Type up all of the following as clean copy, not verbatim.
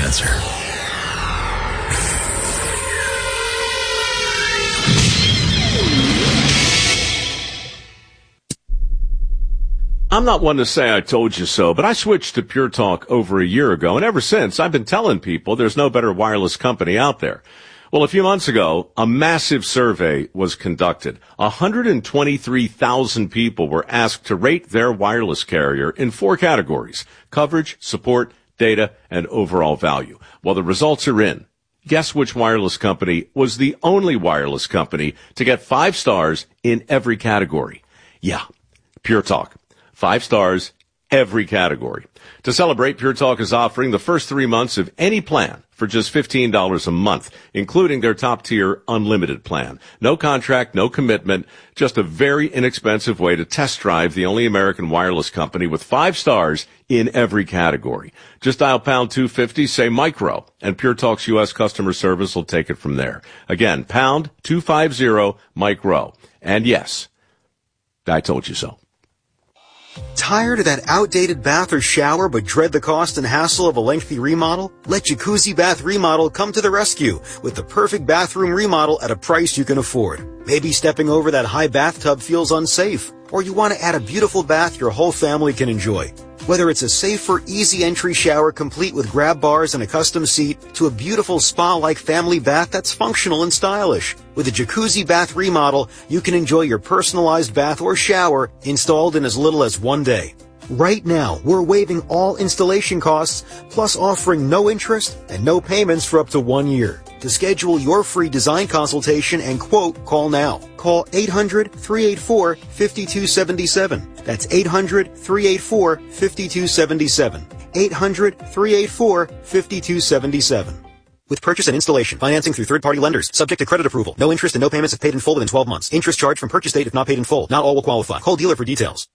answer. I'm not one to say I told you so, but I switched to Pure Talk over a year ago, and ever since I've been telling people there's no better wireless company out there. Well, a few months ago, a massive survey was conducted. 123,000 people were asked to rate their wireless carrier in 4 categories: coverage, support, data, and overall value. Well, the results are in. Guess which wireless company was the only wireless company to get 5 stars in every category? Yeah, Pure Talk. 5 stars, every category. To celebrate, Pure Talk is offering the first 3 months of any plan for just $15 a month, including their top-tier unlimited plan. No contract, no commitment, just a very inexpensive way to test drive the only American wireless company with 5 stars in every category. Just dial pound 250, say micro, and Pure Talk's U.S. customer service will take it from there. Again, pound 250 micro. And yes, I told you so. Tired of that outdated bath or shower but dread the cost and hassle of a lengthy remodel? Let Jacuzzi Bath Remodel come to the rescue with the perfect bathroom remodel at a price you can afford. Maybe stepping over that high bathtub feels unsafe, or you want to add a beautiful bath your whole family can enjoy. Whether it's a safer, easy entry shower complete with grab bars and a custom seat to a beautiful spa-like family bath that's functional and stylish. With a Jacuzzi Bath Remodel, you can enjoy your personalized bath or shower installed in as little as 1 day. Right now, we're waiving all installation costs, plus offering no interest and no payments for up to 1 year. To schedule your free design consultation and quote, call now. Call 800-384-5277. That's 800-384-5277. 800-384-5277. With purchase and installation, financing through third-party lenders, subject to credit approval. No interest and no payments if paid in full within 12 months. Interest charged from purchase date if not paid in full. Not all will qualify. Call dealer for details.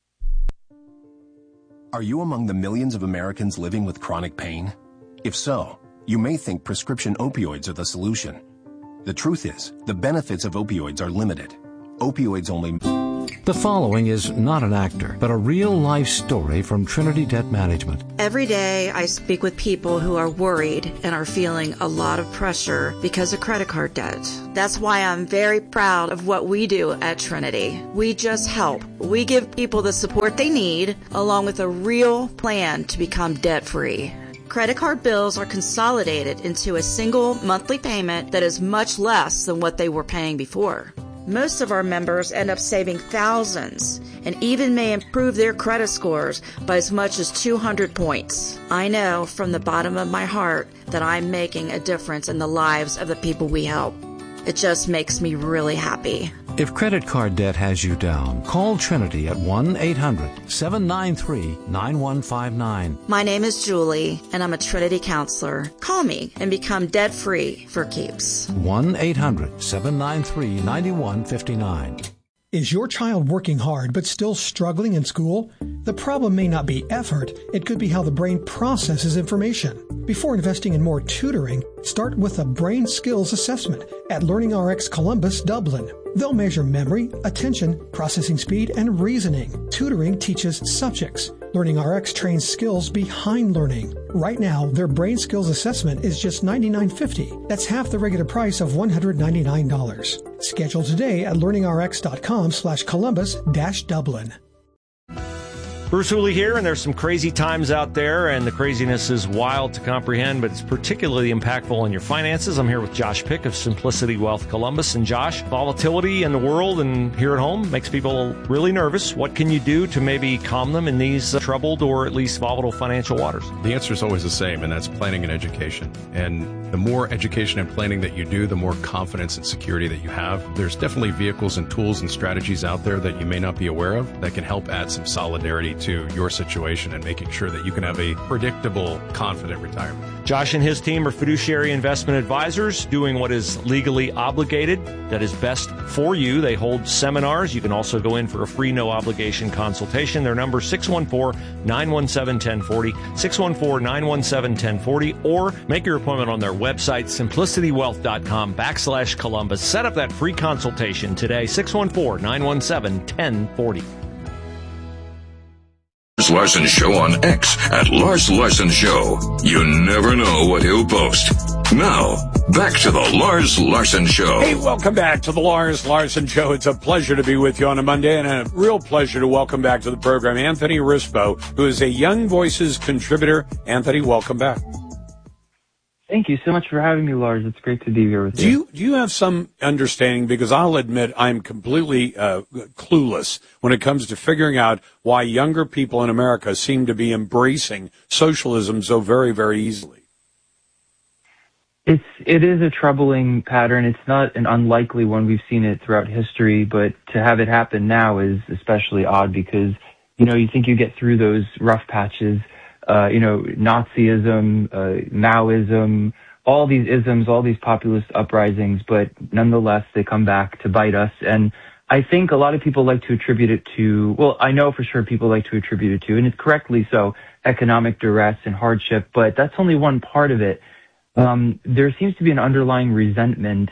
Are you among the millions of Americans living with chronic pain? If so, you may think prescription opioids are the solution. The truth is, the benefits of opioids are limited. Opioids only... The following is not an actor, but a real-life story from Trinity Debt Management. Every day I speak with people who are worried and are feeling a lot of pressure because of credit card debt. That's why I'm very proud of what we do at Trinity. We just help. We give people the support they need, along with a real plan to become debt-free. Credit card bills are consolidated into a single monthly payment that is much less than what they were paying before. Most of our members end up saving thousands and even may improve their credit scores by as much as 200 points. I know from the bottom of my heart that I'm making a difference in the lives of the people we help. It just makes me really happy. If credit card debt has you down, call Trinity at 1-800-793-9159. My name is Julie, and I'm a Trinity counselor. Call me and become debt-free for keeps. 1-800-793-9159. Is your child working hard but still struggling in school? The problem may not be effort. It could be how the brain processes information. Before investing in more tutoring, start with a brain skills assessment at LearningRx Columbus, Dublin. They'll measure memory, attention, processing speed, and reasoning. Tutoring teaches subjects. LearningRx trains skills behind learning. Right now, their brain skills assessment is just $99.50. That's half the regular price of $199. Schedule today at learningrx.com/Columbus-Dublin. Bruce Hooley here, and there's some crazy times out there, and the craziness is wild to comprehend, but it's particularly impactful on your finances. I'm here with Josh Pick of Simplicity Wealth Columbus. And Josh, volatility in the world and here at home makes people really nervous. What can you do to maybe calm them in these troubled or at least volatile financial waters? The answer is always the same, and that's planning and education. And the more education and planning that you do, the more confidence and security that you have. There's definitely vehicles and tools and strategies out there that you may not be aware of that can help add some solidarity to your situation and making sure that you can have a predictable, confident retirement. Josh and his team are fiduciary investment advisors doing what is legally obligated, that is best for you. They hold seminars. You can also go in for a free, no-obligation consultation. Their number is 614-917-1040, 614-917-1040, or make your appointment on their website, simplicitywealth.com/Columbus. Set up that free consultation today, 614-917-1040. Larson Show on X at Lars Larson Show. You never know what he'll post. Now, back to the Lars Larson Show. Hey, welcome back to the Lars Larson Show. It's a pleasure to be with you on a Monday, and a real pleasure to welcome back to the program Anthony Rispo, who is a Young Voices contributor. Anthony, welcome back. Thank you so much for having me, Lars. It's great to be here with you. Do you have some understanding, because I'll admit I'm completely clueless when it comes to figuring out why younger people in America seem to be embracing socialism so very, very easily? It is a troubling pattern. It's not an unlikely one. We've seen it throughout history, but to have it happen now is especially odd because, you think you get through those rough patches, Nazism, Maoism, all these isms, all these populist uprisings, but nonetheless, they come back to bite us. And I think a lot of people like to attribute it to, well, I know for sure people like to attribute it to, and it's correctly so, economic duress and hardship, but that's only one part of it. There seems to be an underlying resentment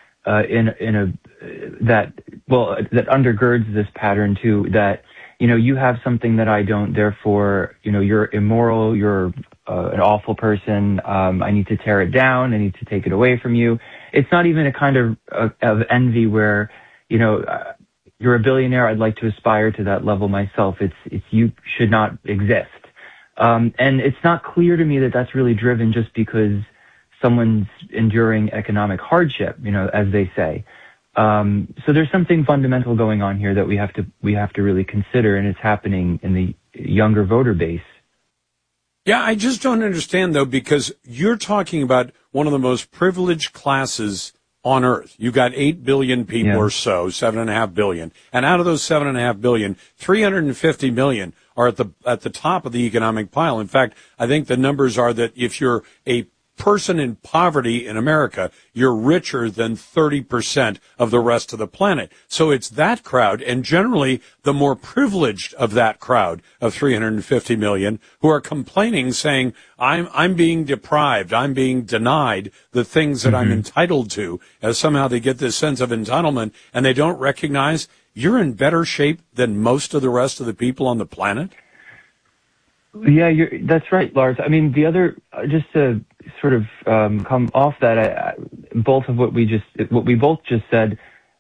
that undergirds this pattern too, that you have something that I don't, therefore you're immoral, you're an awful person, I need to tear it down, I need to take it away from you. It's not even a kind of envy where you're a billionaire, I'd like to aspire to that level myself. It's you should not exist, and it's not clear to me that that's really driven just because someone's enduring economic hardship, as they say. So there's something fundamental going on here that we have to really consider, and it's happening in the younger voter base. Yeah, I just don't understand, though, because you're talking about one of the most privileged classes on Earth. You got 8 billion people or so, 7.5 billion. And out of those 7.5 billion, 350 million are at the top of the economic pile. In fact, I think the numbers are that if you're a person in poverty in America, you're richer than 30% of the rest of the planet. So it's that crowd, and generally the more privileged of that crowd of 350 million who are complaining, saying, I'm being deprived, I'm being denied the things that I'm entitled to, as somehow they get this sense of entitlement, and they don't recognize you're in better shape than most of the rest of the people on the planet. Yeah, that's right, Lars. I mean, the other, just to sort of come off that, both of what we both just said,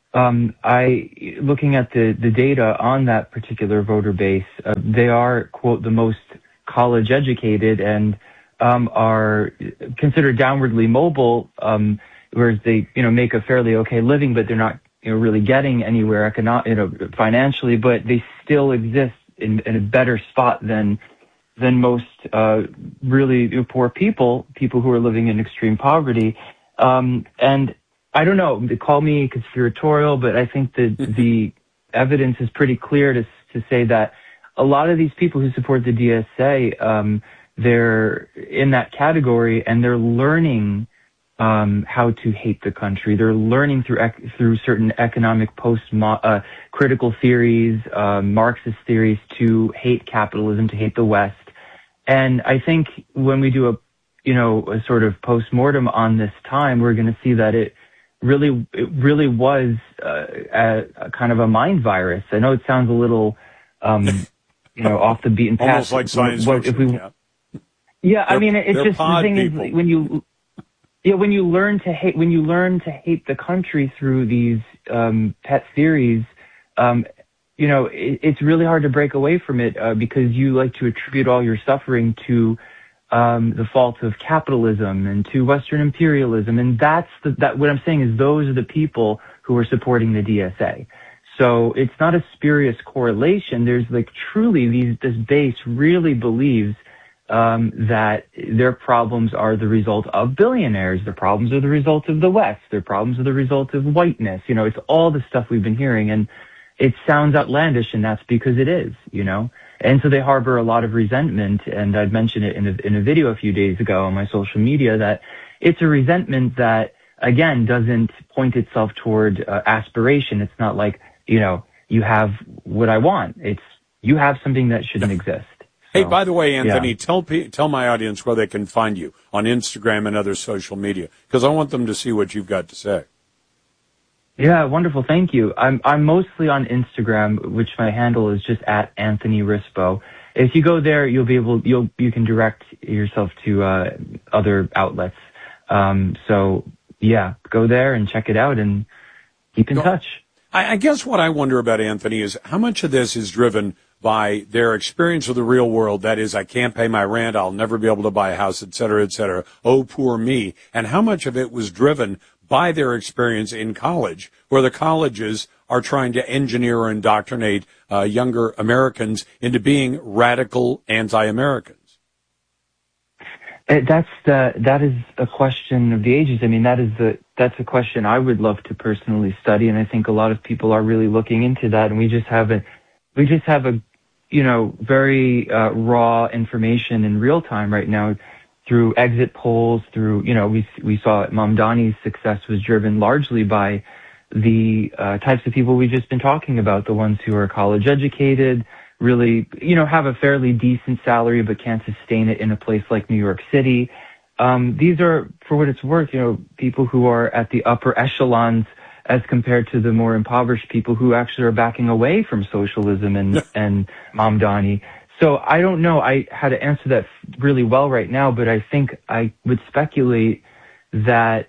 looking at the data on that particular voter base, they are, quote, the most college educated and are considered downwardly mobile, whereas they, make a fairly okay living, but they're not, really getting anywhere financially, but they still exist in a better spot than most really poor people who are living in extreme poverty. And I don't know, call me conspiratorial, but I think that the evidence is pretty clear to say that a lot of these people who support the DSA, they're in that category and they're learning how to hate the country. They're learning through certain economic critical theories, Marxist theories, to hate capitalism, to hate the West. And I think when we do a sort of post-mortem on this time, we're going to see that it really was a kind of a mind virus. I know it sounds a little, off the beaten path. Almost like science fiction. I mean, it's just the thing people. Is when you learn to hate the country through these pet theories, it's really hard to break away from it because you like to attribute all your suffering to the fault of capitalism and to Western imperialism, and that's what I'm saying is those are the people who are supporting the DSA. So it's not a spurious correlation. There's truly this base really believes that their problems are the result of billionaires. Their problems are the result of the West. Their problems are the result of whiteness. It's all the stuff we've been hearing, and it sounds outlandish, and that's because it is, And so they harbor a lot of resentment, and I'd mentioned it in a video a few days ago on my social media that it's a resentment that, again, doesn't point itself toward aspiration. It's not like, you have what I want. It's you have something that shouldn't exist. Hey, by the way, Anthony, tell my audience where they can find you on Instagram and other social media, because I want them to see what you've got to say. Yeah, wonderful. Thank you. I'm mostly on Instagram, which my handle is just @Anthony Rispo. if you go there, you can direct yourself to other outlets. So yeah, go there and check it out and keep in touch. I guess what I wonder about, Anthony, is how much of this is driven by their experience of the real world. That is, I can't pay my rent, I'll never be able to buy a house, et cetera, et cetera. Oh, poor me. And how much of it was driven by their experience in college, where the colleges are trying to engineer or indoctrinate younger Americans into being radical anti-Americans? That is a question of the ages. I mean, that's a question I would love to personally study, and I think a lot of people are really looking into that. And we just have a very raw information in real time right now through exit polls. Through we saw Mamdani's success was driven largely by the types of people we've just been talking about, the ones who are college educated, really, have a fairly decent salary but can't sustain it in a place like New York City. These are, for what it's worth, people who are at the upper echelons as compared to the more impoverished people who actually are backing away from socialism and Mamdani. So I don't know how to answer that really well right now, but I think I would speculate that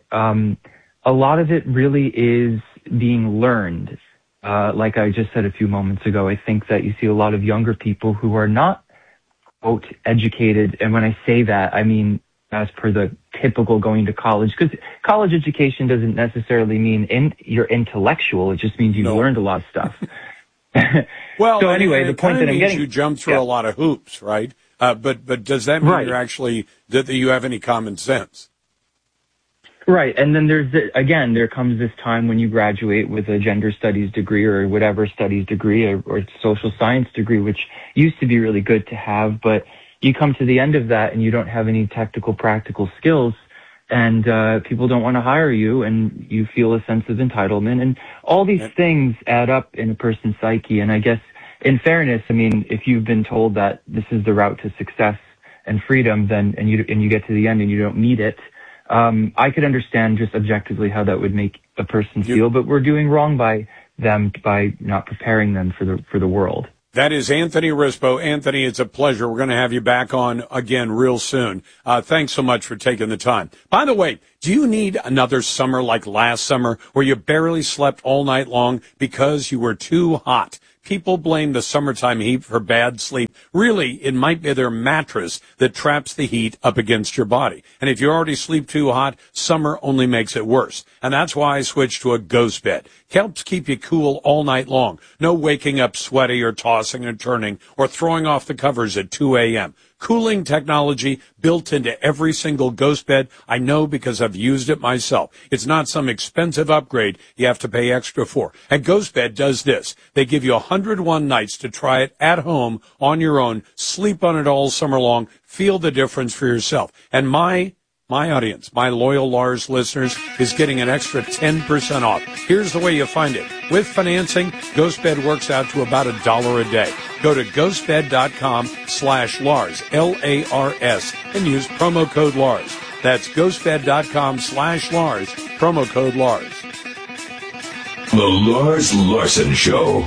a lot of it really is being learned. Like I just said a few moments ago, I think that you see a lot of younger people who are not, quote, educated. And when I say that, I mean as per the typical going to college, because college education doesn't necessarily mean you're intellectual. It just means you've learned a lot of stuff. Well, so anyway, the point that I'm getting, you jump through a lot of hoops, right? But does that mean you're actually that you have any common sense? Right, and then there comes this time when you graduate with a gender studies degree or whatever studies degree or social science degree, which used to be really good to have, but you come to the end of that and you don't have any technical, practical skills, and people don't want to hire you, and you feel a sense of entitlement, and all these things add up in a person's psyche. And I guess, in fairness, I mean, if you've been told that this is the route to success and freedom, then and you get to the end and you don't need it, I could understand just objectively how that would make a person feel, but we're doing wrong by them by not preparing them for the world. That is Anthony Rispo. Anthony, it's a pleasure. We're going to have you back on again real soon. Thanks so much for taking the time. By the way, do you need another summer like last summer where you barely slept all night long because you were too hot? People blame the summertime heat for bad sleep. Really, it might be their mattress that traps the heat up against your body. And if you already sleep too hot, summer only makes it worse. And that's why I switched to a Ghost Bed. Helps keep you cool all night long. No waking up sweaty or tossing and turning or throwing off the covers at 2 a.m. Cooling technology built into every single Ghost Bed. I know because I've used it myself. It's not some expensive upgrade you have to pay extra for. And Ghost Bed does this. They give you 101 nights to try it at home on your own. Sleep on it all summer long. Feel the difference for yourself. And my audience, my loyal Lars listeners, is getting an extra 10% off. Here's the way you find it. With financing, Ghost Bed works out to about $1 a day. Go to ghostbed.com/Lars, Lars, and use promo code Lars. That's ghostbed.com/Lars, promo code Lars. The Lars Larson Show.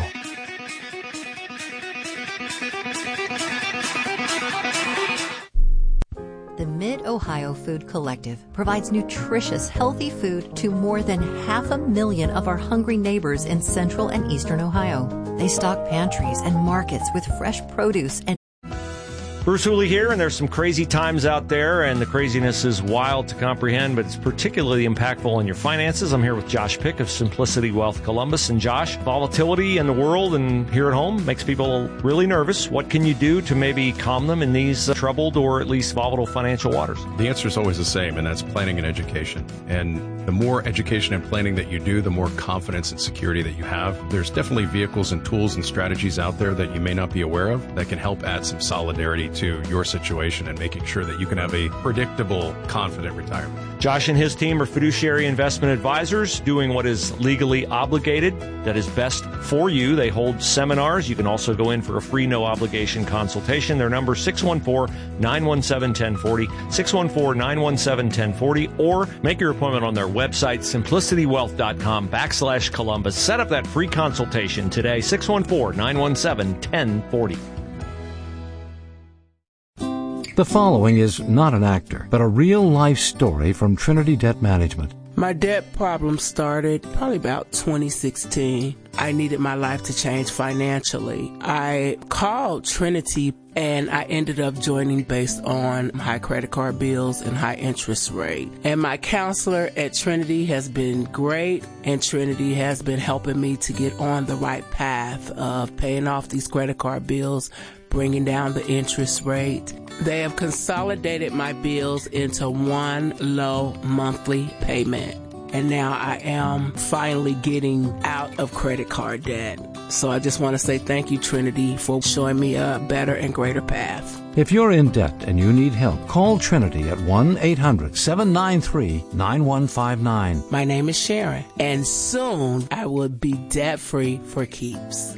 The Mid-Ohio Food Collective provides nutritious, healthy food to more than 500,000 of our hungry neighbors in central and eastern Ohio. They stock pantries and markets with fresh produce and Bruce Hooley here, and there's some crazy times out there, and the craziness is wild to comprehend, but it's particularly impactful on your finances. I'm here with Josh Pick of Simplicity Wealth Columbus. And Josh, volatility in the world and here at home makes people really nervous. What can you do to maybe calm them in these troubled or at least volatile financial waters? The answer is always the same, and that's planning and education. And the more education and planning that you do, the more confidence and security that you have. There's definitely vehicles and tools and strategies out there that you may not be aware of that can help add some solidarity to your situation and making sure that you can have a predictable, confident retirement. Josh and his team are fiduciary investment advisors doing what is legally obligated, that is best for you. They hold seminars. You can also go in for a free, no-obligation consultation. Their number is 614-917-1040, 614-917-1040, or make your appointment on their website, simplicitywealth.com/Columbus. Set up that free consultation today, 614-917-1040. The following is not an actor, but a real-life story from Trinity Debt Management. My debt problem started probably about 2016. I needed my life to change financially. I called Trinity and I ended up joining based on high credit card bills and high interest rate. And my counselor at Trinity has been great, and Trinity has been helping me to get on the right path of paying off these credit card bills, bringing down the interest rate. They have consolidated my bills into one low monthly payment. And now I am finally getting out of credit card debt. So I just want to say thank you, Trinity, for showing me a better and greater path. If you're in debt and you need help, call Trinity at 1-800-793-9159. My name is Sharon, and soon I will be debt-free for keeps.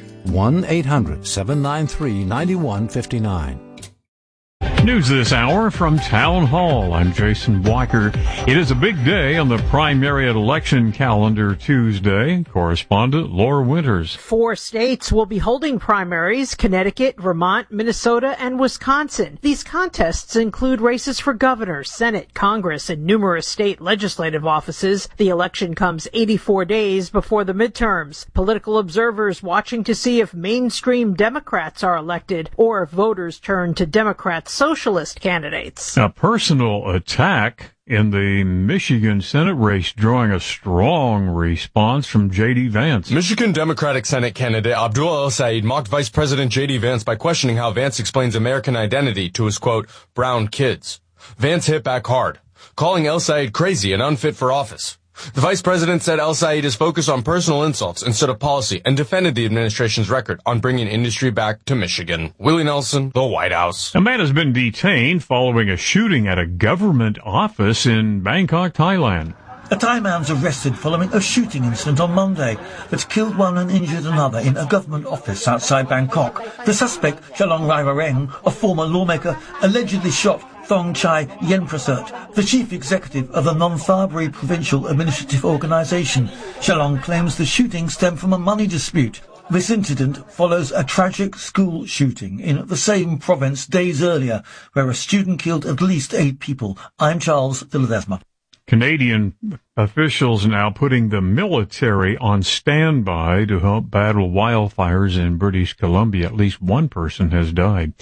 1-800-793-9159. News this hour from Town Hall. I'm Jason Weicker. It is a big day on the primary election calendar Tuesday. Correspondent Laura Winters. 4 states will be holding primaries: Connecticut, Vermont, Minnesota, and Wisconsin. These contests include races for governor, Senate, Congress, and numerous state legislative offices. The election comes 84 days before the midterms. Political observers watching to see if mainstream Democrats are elected or if voters turn to Democrat socialist candidates. A personal attack in the Michigan Senate race drawing a strong response from J.D. Vance. Michigan Democratic Senate candidate Abdul El-Sayed mocked Vice President J.D. Vance by questioning how Vance explains American identity to his, quote, brown kids. Vance hit back hard, calling El-Sayed crazy and unfit for office. The vice president said El-Sayed is focused on personal insults instead of policy and defended the administration's record on bringing industry back to Michigan. Willie Nelson, the White House. A man has been detained following a shooting at a government office in Bangkok, Thailand. A Thai man's arrested following a shooting incident on Monday that killed one and injured another in a government office outside Bangkok. The suspect, Chalong Raivareng, a former lawmaker, allegedly shot Thong Chai Yenprasert, the chief executive of the Nonthaburi Provincial Administrative Organisation. Chalong claims the shooting stemmed from a money dispute. This incident follows a tragic school shooting in the same province days earlier, where a student killed at least 8 people. I'm Charles de Ledesma. Canadian officials now putting the military on standby to help battle wildfires in British Columbia. At least one person has died.